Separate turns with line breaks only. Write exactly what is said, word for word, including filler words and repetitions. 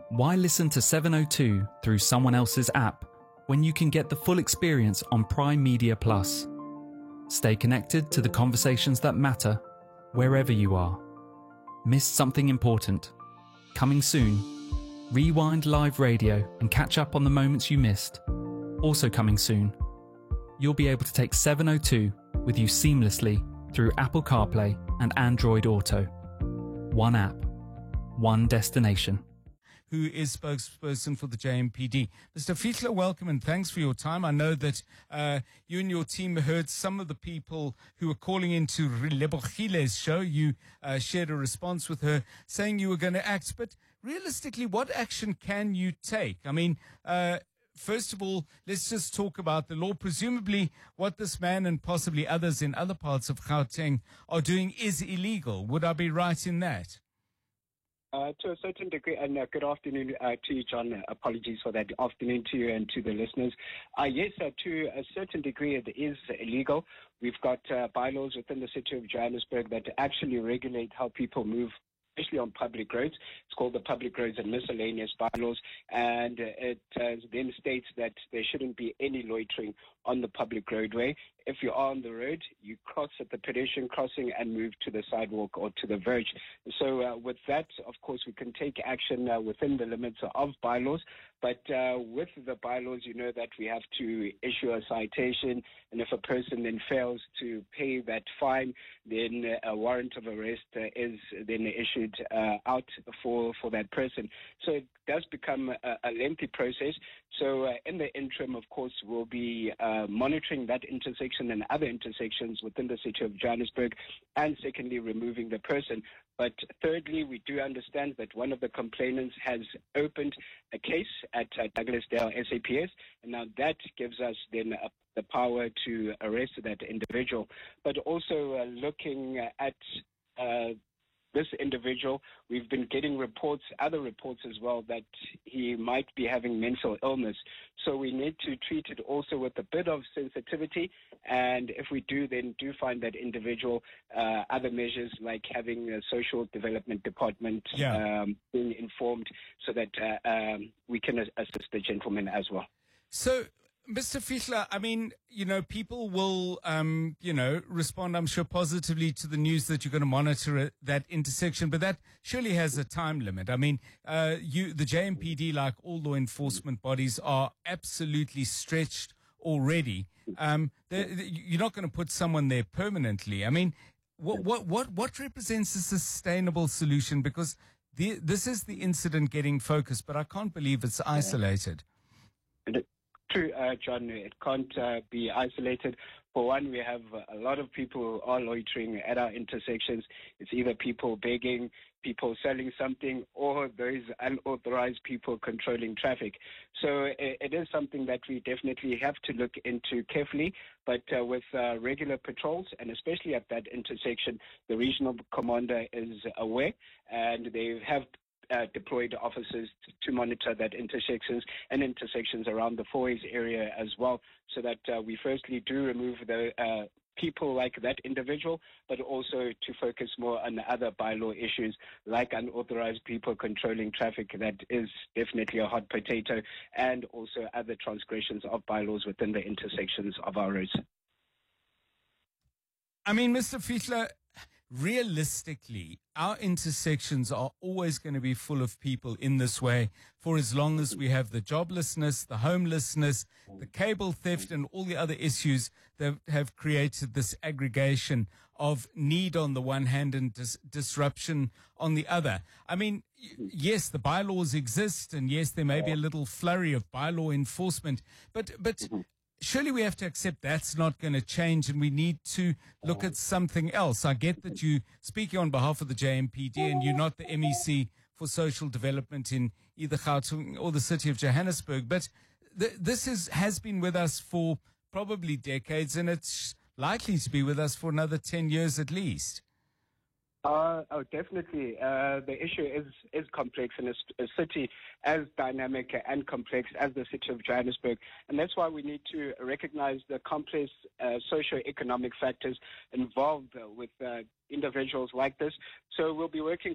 Why listen to seven oh two through someone else's app when you can get the full experience on Prime Media Plus? Stay connected to the conversations that matter wherever you are. Missed something important? Coming soon. Rewind live radio and catch up on the moments you missed. Also coming soon. You'll be able to take seven oh two with you seamlessly through Apple CarPlay and Android Auto. One app, one destination.
Who is spokesperson for the J M P D. Mister Fiedler, welcome and thanks for your time. I know that uh, you and your team heard some of the people who were calling into Lebogile's show. You uh, shared a response with her saying you were going to act. But realistically, what action can you take? I mean, uh, first of all, let's just talk about the law. Presumably, what this man and possibly others in other parts of Gauteng are doing is illegal. Would I be right in that?
Uh, to a certain degree, and uh, good afternoon uh, to you, John. Uh, apologies for that. Afternoon to you and to the listeners. Uh, yes, uh, to a certain degree, it is illegal. We've got uh, bylaws within the city of Johannesburg that actually regulate how people move, especially on public roads. It's called the Public Roads and Miscellaneous Bylaws, and uh, it uh, then states that there shouldn't be any loitering on the public roadway. If you are on the road, you cross at the pedestrian crossing and move to the sidewalk or to the verge. So uh, with that, of course, we can take action uh, within the limits of bylaws. But uh, with the bylaws, you know that we have to issue a citation. And if a person then fails to pay that fine, then a warrant of arrest uh, is then issued uh, out for, for that person. So it does become a, a lengthy process. So uh, in the interim, of course, we'll be uh, monitoring that intersection and other intersections within the city of Johannesburg, and secondly, removing the person. But thirdly, we do understand that one of the complainants has opened a case at uh, Douglasdale S A P S, and now that gives us then uh, the power to arrest that individual. But also uh, looking at uh, this individual, we've been getting reports, other reports as well, that he might be having mental illness. So we need to treat it also with a bit of sensitivity. And if we do, then do find that individual, uh, other measures like having a social development department
yeah.
um, being informed so that uh, um, we can assist the gentleman as well.
So, Mister Fiedler, I mean, you know, people will, um, you know, respond, I'm sure, positively to the news that you're going to monitor that intersection, but that surely has a time limit. I mean, uh, you, the J M P D, like all law enforcement bodies, are absolutely stretched already. Um, you're not going to put someone there permanently. I mean, what, what, what, what represents a sustainable solution? Because the, this is the incident getting focused, but I can't believe it's isolated.
True, uh, John, it can't uh, be isolated. For one, we have a lot of people who are loitering at our intersections. It's either people begging, people selling something, or those unauthorized people controlling traffic. So it, it is something that we definitely have to look into carefully. But uh, with uh, regular patrols, and especially at that intersection, the regional commander is aware, and they have Uh, deployed officers to, to monitor that intersections and intersections around the fourways area as well, so that uh, we firstly do remove the uh, people like that individual, but also to focus more on other bylaw issues like unauthorized people controlling traffic. That is definitely a hot potato, and also other transgressions of bylaws within the intersections of our roads.
I mean, Mister Fiedler, realistically, our intersections are always going to be full of people in this way for as long as we have the joblessness, the homelessness, the cable theft, and all the other issues that have created this aggregation of need on the one hand and dis- disruption on the other. I mean, yes, the bylaws exist, and yes, there may be a little flurry of bylaw enforcement, but but surely we have to accept that's not going to change, and we need to look at something else. I get that you speaking on behalf of the J M P D and you're not the M E C for social development in either Gauteng or the city of Johannesburg, but th- this is, has been with us for probably decades, and it's likely to be with us for another ten years at least.
Uh, oh, definitely. Uh, the issue is, is complex in a, a city as dynamic and complex as the city of Johannesburg. And that's why we need to recognize the complex uh, socio-economic factors involved uh, with uh, individuals like this. So we'll be working